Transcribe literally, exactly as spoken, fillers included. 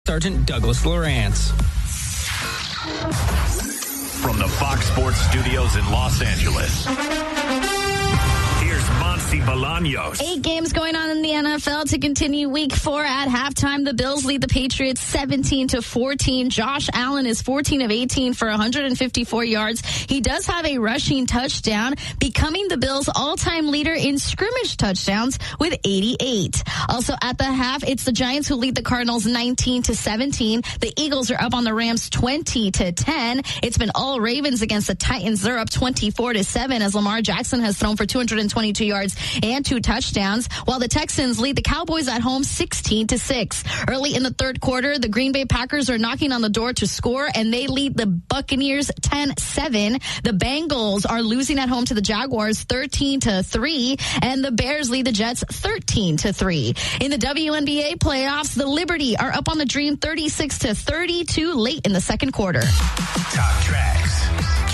Sergeant Douglas Lawrence. From the Fox Sports Studios in Los Angeles, here's Monty Bolaños. Eight games going on in the N F L to continue week four. At halftime, the Bills lead the Patriots seventeen to fourteen. Josh Allen is fourteen of eighteen for one hundred fifty-four yards. He does have a rushing touchdown, becoming the Bills' all-time leader in scrimmage touchdowns with eighty-eight. Also at the half, it's the Giants who lead the Cardinals nineteen to seventeen. The Eagles are up on the Rams twenty to ten. It's been all Ravens against the Titans. They're up twenty-four to seven as Lamar Jackson has thrown for two hundred twenty-two yards and two touchdowns, while the Texans lead the Cowboys at home sixteen to six. Early in the third quarter, the Green Bay Packers are knocking on the door to score, and they lead the Buccaneers ten seven. The Bengals are losing at home to the Jaguars thirteen to three, and the Bears lead the Jets thirteen to three. In the W N B A playoffs, the Liberty are up on the Dream thirty-six to thirty-two late in the second quarter. Top tracks.